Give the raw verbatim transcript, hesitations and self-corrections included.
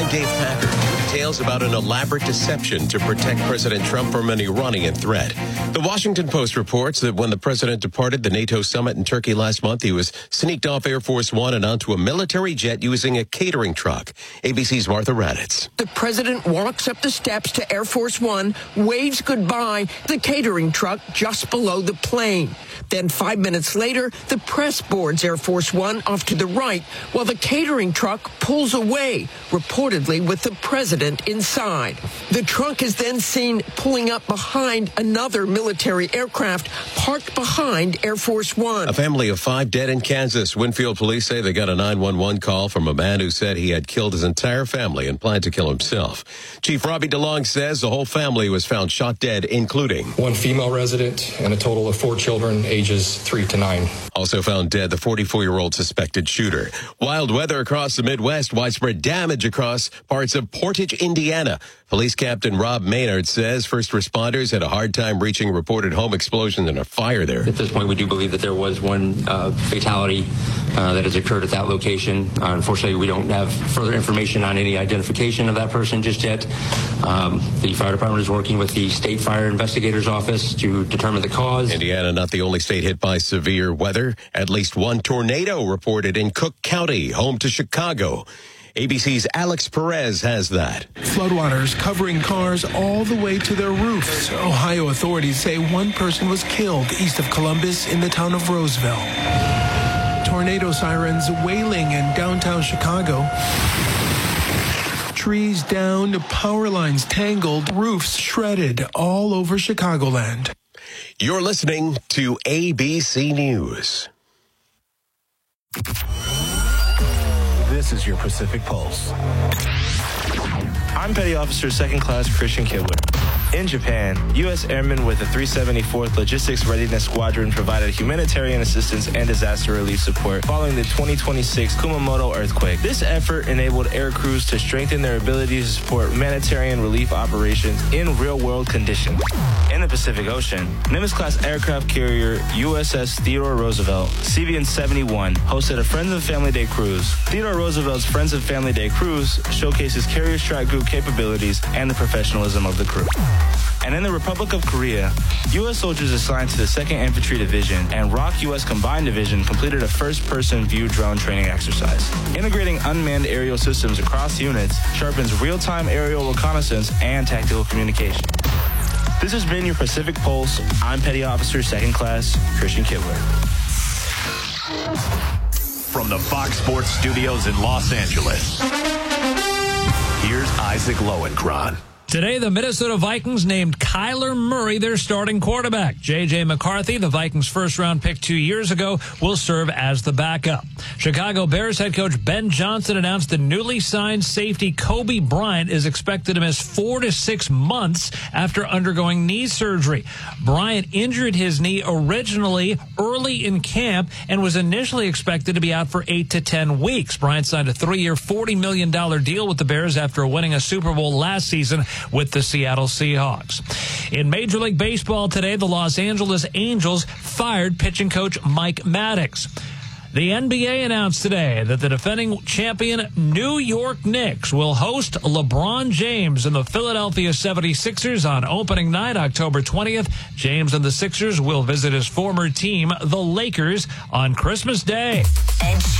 I'm Dave Packer. Tales about an elaborate deception to protect President Trump from an Iranian threat. The Washington Post reports that when the president departed the NATO summit in Turkey last month, he was sneaked off Air Force One and onto a military jet using a catering truck. A B C's Martha Raddatz. The president walks up the steps to Air Force One, waves goodbye, the catering truck just below the plane. Then five minutes later, the press boards Air Force One off to the right, while the catering truck pulls away, reportedly with the president inside. The truck is then seen pulling up behind another military aircraft parked behind Air Force One. A family of five dead in Kansas. Winfield police say they got a nine one one call from a man who said he had killed his entire family and planned to kill himself. Chief Robbie DeLong says the whole family was found shot dead, including one female resident and a total of four children, ages three to nine. Also found dead, the forty-four-year-old suspected shooter. Wild weather across the Midwest, widespread damage across parts of Portage, Indiana. Police Captain Rob Maynard says first responders had a hard time reaching reported home explosions and a fire there. At this point, we do believe that there was one uh, fatality uh, that has occurred at that location. Uh, unfortunately, we don't have further information on any identification of that person just yet. Um, the fire department is working with the State Fire Investigators Office to determine the cause. Indiana, not the only state hit by severe weather. At least one tornado reported in Cook County, home to Chicago. A B C's Alex Perez has that. Floodwaters covering cars all the way to their roofs. Ohio authorities say one person was killed east of Columbus in the town of Roseville. Tornado sirens wailing in downtown Chicago. Trees down, power lines tangled, roofs shredded all over Chicagoland. You're listening to A B C News. This is your Pacific Pulse. I'm Petty Officer Second Class Christian Kidwood. In Japan, U S airmen with the three seventy-fourth Logistics Readiness Squadron provided humanitarian assistance and disaster relief support following the twenty twenty-six Kumamoto earthquake. This effort enabled air crews to strengthen their ability to support humanitarian relief operations in real-world conditions. In the Pacific Ocean, Nimitz-class aircraft carrier U S S Theodore Roosevelt, C V N seventy-one, hosted a Friends and Family Day cruise. Theodore Roosevelt's Friends and Family Day cruise showcases carrier strike group capabilities and the professionalism of the crew. And in the Republic of Korea, U S soldiers assigned to the second Infantry Division and R O C U S Combined Division completed a first-person view drone training exercise. Integrating unmanned aerial systems across units sharpens real-time aerial reconnaissance and tactical communication. This has been your Pacific Pulse. I'm Petty Officer Second Class Christian Kidwood. From the Fox Sports Studios in Los Angeles, here's Isaac Lowenkron. Today, the Minnesota Vikings named Kyler Murray their starting quarterback. J J. McCarthy, the Vikings' first-round pick two years ago, will serve as the backup. Chicago Bears head coach Ben Johnson announced the newly signed safety Kobe Bryant is expected to miss four to six months after undergoing knee surgery. Bryant injured his knee originally early in camp and was initially expected to be out for eight to ten weeks. Bryant signed a three-year, forty million dollars deal with the Bears after winning a Super Bowl last season with the Seattle Seahawks. In Major League Baseball today, the Los Angeles Angels fired pitching coach Mike Maddox. The N B A announced today that the defending champion New York Knicks will host LeBron James and the Philadelphia seventy-sixers on opening night, October twentieth. James and the Sixers will visit his former team, the Lakers, on Christmas Day.